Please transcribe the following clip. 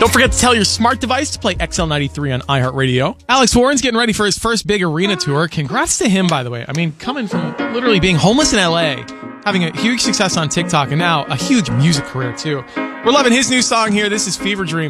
Don't forget to tell your smart device to play XL93 on iHeartRadio. Alex Warren's getting ready for his first big arena tour. Congrats to him, by the way. I mean, coming from literally being homeless in LA, having a huge success on TikTok, and now a huge music career, too. We're loving his new song here. This is Fever Dream.